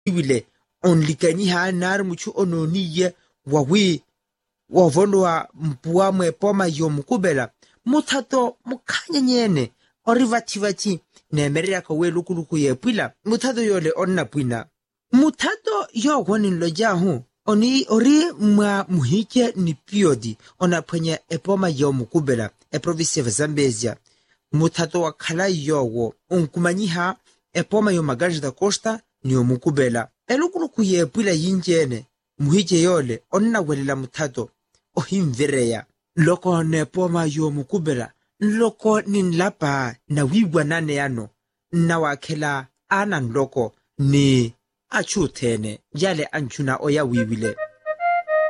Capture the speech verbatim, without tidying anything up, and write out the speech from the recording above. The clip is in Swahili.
wiwile onlikani ha nar muchu ononiye wawi wavonwa mpua mwepoma yo mukubela mutato mukanyanyene orivativati nemerera ka welukuluku yepwila mutato yole onna pwina mutato yo gwanin lojahu oni ori mwa muhike ni piodi ona pwenye epoma yo mukubela e province Zambezia mutato wakala yowo unkumanyiha epoma yo Magalhães da Costa ni yo mukubela elukuluku yepwila yinjene muhike yole onna welela mutato ohimvereya loko nepoma yo mukubela loko ninlapa na wibwa nane yano na wakela anan loko ni achuthene yale anchuna oya wiwile